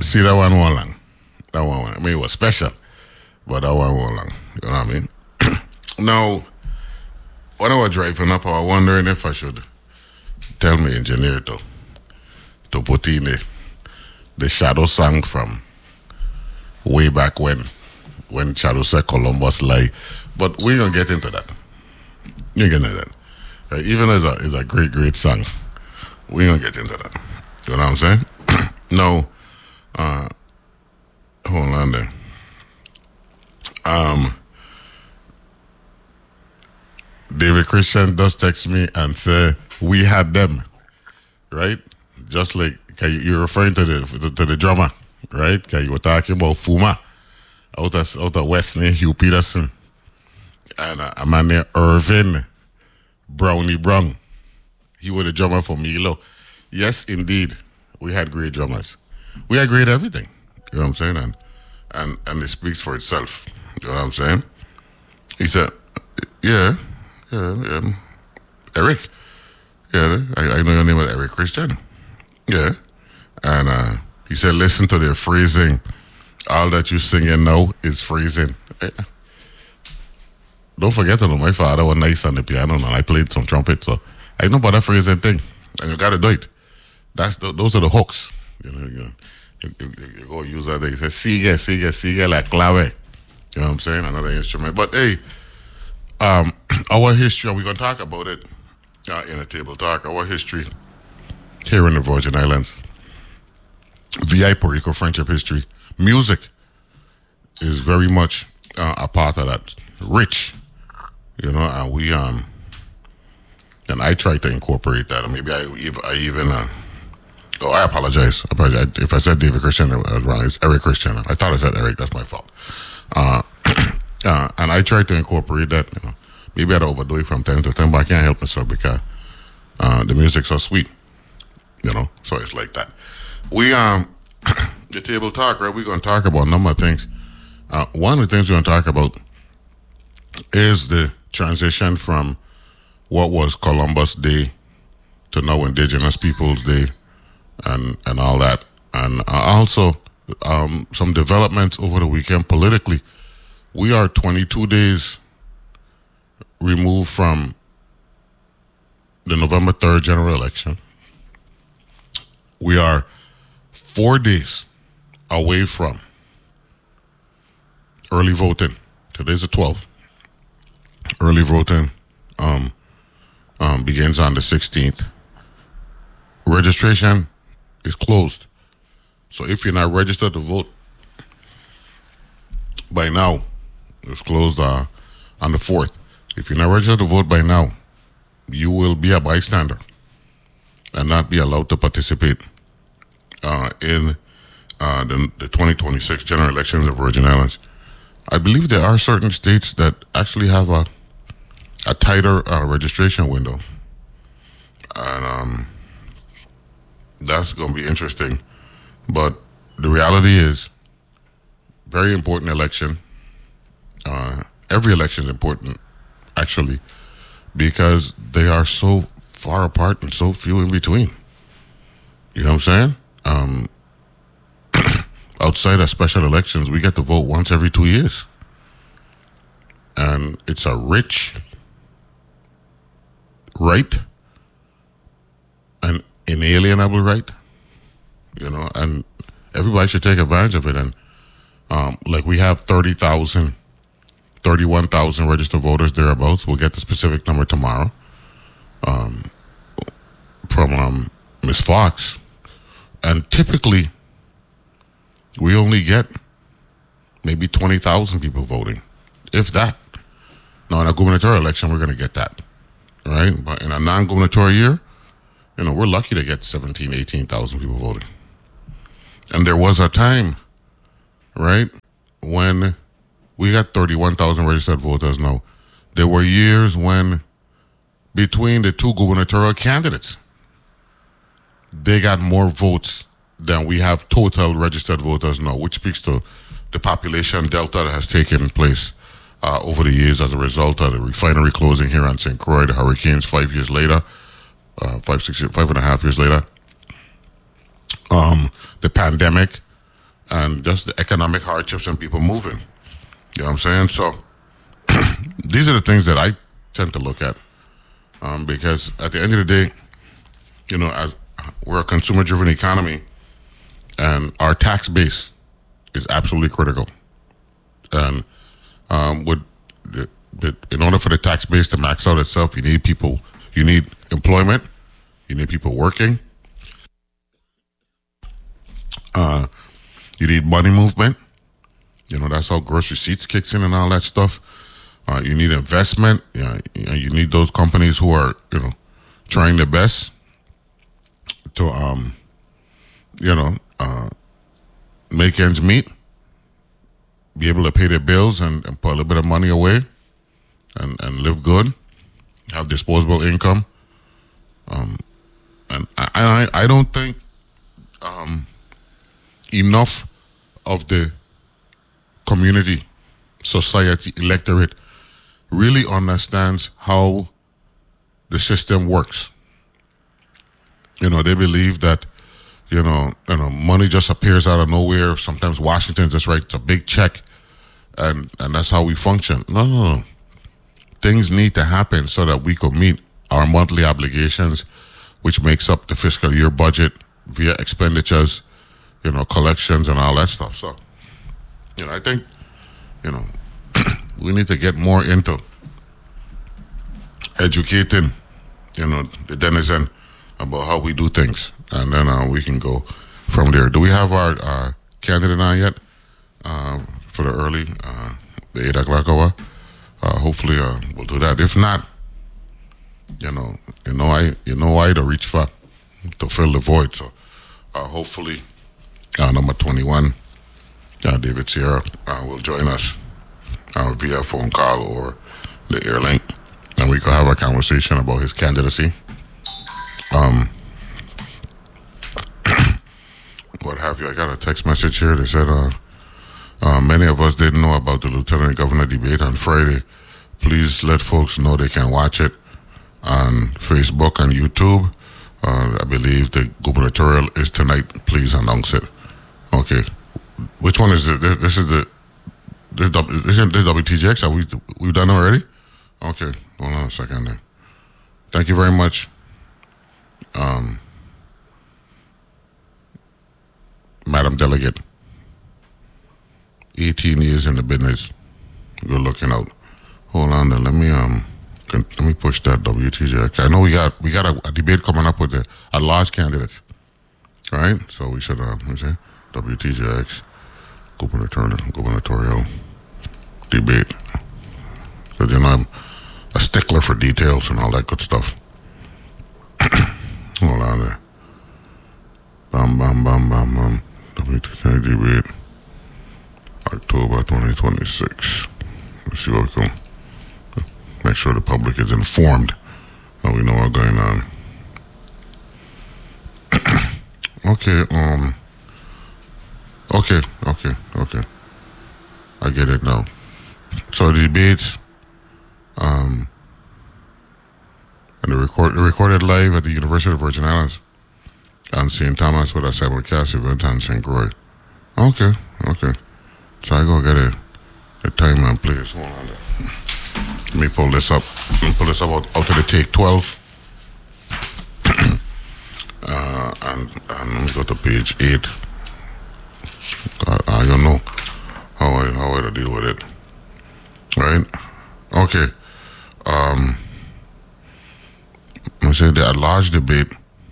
See, that one won't long. That one, I mean, it was special, but that one won't long. You know what I mean? Now, when I was driving up, I was wondering if I should tell my engineer to put in the Shadow song from way back when Shadow said Columbus lie. But we're going to get into that. You're going to get into that. Even as a great, great song, we're going to get into that. You know what I'm saying? No. Hold on there. David Christian does text me and say we had them, right? Just like you're referring to the drummer, right? Cause you were talking about Fuma out of West near Hugh Peterson and a man named Irvin Brownie Brown. He was the drummer for Milo. Yes, indeed, we had great drummers. We had great everything. You know what I'm saying? And it speaks for itself. You know what I'm saying? He said, yeah. Eric. Yeah, I know your name is Eric Christian. Yeah. And he said, listen to their phrasing. All that you singing now is phrasing. Don't forget to know my father was nice on the piano and I played some trumpet, so I know about that phrasing thing. And you gotta do it. Those are the hooks. You go use that. They say sigue la clave. You know what I'm saying? Another instrument. But hey, our history, we're gonna talk about it in a table talk. Our history here in the Virgin Islands, VI Puerto Rico friendship history, music is very much a part of that. Rich, you know, and we and I try to incorporate that. Maybe I even. I apologize. If I said David Christian, I was wrong. It's Eric Christian. I thought I said Eric. That's my fault. And I try to incorporate that. You know, maybe I'd overdo it from time to time, but I can't help myself because the music's so sweet. You know, so it's like that. We the table talk, right? We're going to talk about a number of things. One of the things we're going to talk about is the transition from what was Columbus Day to now Indigenous Peoples Day. And all that, and also some developments over the weekend politically. We are 22 days removed from the November 3rd general election. We are 4 days away from early voting. Today's the 12th. Early voting begins on the 16th. Registration is closed. So if you're not registered to vote by now, it's closed on the 4th. If you're not registered to vote by now, you will be a bystander and not be allowed to participate in the 2026 general elections of Virgin Islands. I believe there are certain states that actually have a tighter registration window. And that's going to be interesting. But the reality is, very important election. Every election is important, actually, because they are so far apart and so few in between. You know what I'm saying? Outside of special elections, we get to vote once every 2 years. And it's a rich right, an inalienable right, you know, and everybody should take advantage of it. And like we have 31,000 registered voters thereabouts. We'll get the specific number tomorrow from Ms. Fox. And typically, we only get maybe 20,000 people voting, if that. Now, in a gubernatorial election, we're going to get that, right? But in a non-gubernatorial year, you know, we're lucky to get 17,000, 18,000 people voting. And there was a time, right, when we got 31,000 registered voters now. There were years when between the two gubernatorial candidates, they got more votes than we have total registered voters now, which speaks to the population delta that has taken place over the years as a result of the refinery closing here on St. Croix, the hurricanes 5 years later, 5.5 years later, the pandemic, and just the economic hardships and people moving. You know what I'm saying? So these are the things that I tend to look at, because at the end of the day, as we're a consumer-driven economy, and our tax base is absolutely critical. And in order for the tax base to max out itself, you need people, you need employment, you need people working, you need money movement. That's how gross receipts kicks in and all that stuff. You need investment. You need those companies who are, trying their best to, make ends meet, be able to pay their bills and put a little bit of money away and live good, have disposable income. And I don't think enough of the community, society, electorate really understands how the system works. They believe that, money just appears out of nowhere. Sometimes Washington just writes a big check and that's how we function. No. Things need to happen so that we could meet our monthly obligations, which makes up the fiscal year budget via expenditures, collections and all that stuff. So, I think, we need to get more into educating, the denizen about how we do things. And then we can go from there. Do we have our candidate on yet for the early, the 8 o'clock hour? Hopefully we'll do that. If not, why to reach for to fill the void. So hopefully number 21, David Sierra, will join us via phone call or the air link, and we could have a conversation about his candidacy. What have you? I got a text message here that said, many of us didn't know about the Lieutenant Governor debate on Friday. Please let folks know they can watch it on Facebook and YouTube. I believe the gubernatorial is tonight. Please announce it. Okay. Which one is it? This is WTJX? We've done it already? Okay. Hold on a second there. Thank you very much. Madam Delegate. 18 years in the business. Good looking out. Hold on there. Let me push that WTJX. I know we got a debate coming up with the at-large candidates. All right? So we should let me say WTJX gubernatorial debate. Because I'm a stickler for details and all that good stuff. Hold on there. Bam, bam, bam, bam, bam. WTJX debate. October 2026. Let's see what we can make sure the public is informed and we know what's going on. Okay, Okay. I get it now. So the debates, and the recorded live at the University of Virgin Islands on St. Thomas with a simulcast event on St. Croix. Okay. So I go get a time and place. Hold on there. Let me pull this up. Out of the take 12. And let me go to page 8. I don't know how I deal with it. Right? Okay. I say the at-large debate.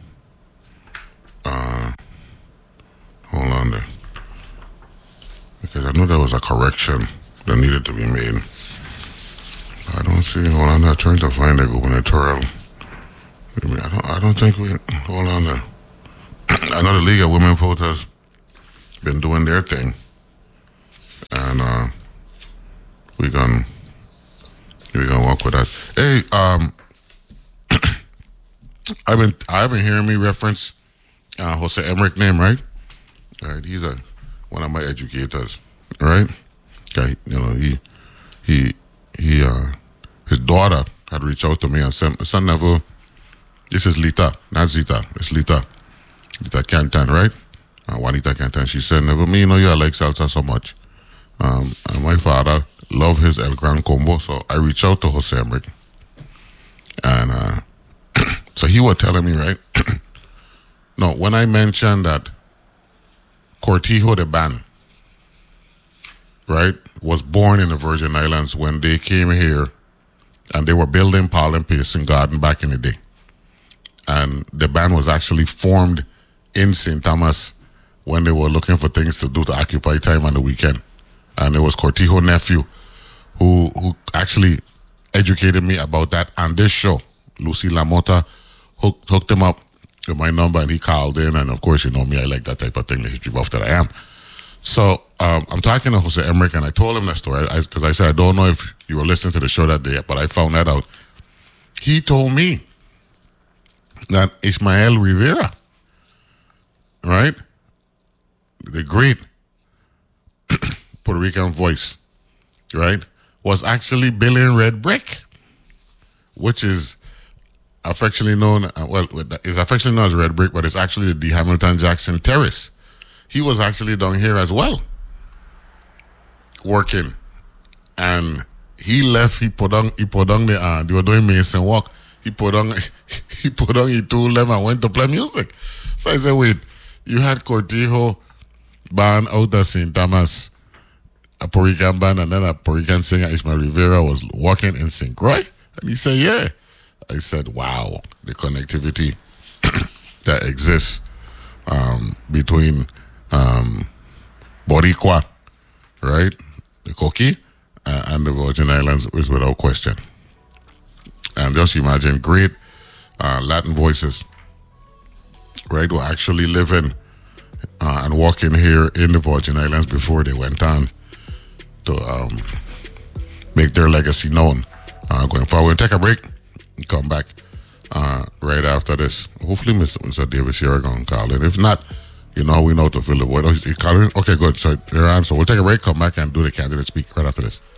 Hold on there. Because I know there was a correction that needed to be made. I don't see. Hold on there. I'm trying to find the gubernatorial. I don't think we. Hold on there. I know the League of Women Voters been doing their thing, and we gonna walk with that. Hey, I've been hearing me reference Jose Emmerich name, right? Right, he's one of my educators, right? Okay, his daughter had reached out to me and said, "Son Neville, this is Lita, not Zita. It's Lita Cantan, right? Juanita Kenton. She said, never me know you like salsa so much. And my father loved his El Gran Combo, so I reached out to Jose Emrick. And so he was telling me, right? No, when I mentioned that Cortijo, the band, right, was born in the Virgin Islands when they came here and they were building Paul and Pearson Garden back in the day. And the band was actually formed in St. Thomas when they were looking for things to do to occupy time on the weekend. And it was Cortijo's nephew who actually educated me about that on this show. Lucy Lamota hooked him up with my number and he called in. And of course, you know me, I like that type of thing, the history buff that I am. So I'm talking to Jose Emrick and I told him that story because I said, I don't know if you were listening to the show that day, but I found that out. He told me that Ismael Rivera, right, the great Puerto Rican voice, right, was actually billing Red Brick, which is affectionately known, is affectionately known as Red Brick, but it's actually the Hamilton Jackson Terrace. He was actually down here as well, working, and he left. He put on the. They were doing Mason Walk. He put on he tool them and went to play music. So I said, wait, you had Cortijo band out of St. Thomas, a Puerto Rican band, and then a Puerto Rican singer, Ismael Rivera, was walking in St. Croix? And he said, yeah. I said, wow, the connectivity that exists between Boricua, right, the Coqui, and the Virgin Islands is without question. And just imagine, great Latin voices, right, were actually living and working here in the Virgin Islands before they went on to make their legacy known going forward. We'll take a break and come back right after this. Hopefully Mr. Davis here are going to call in. If not, you know, we know to fill the void. Oh, he's calling? Okay, good. So, so we'll take a break, come back and do the candidate speak right after this.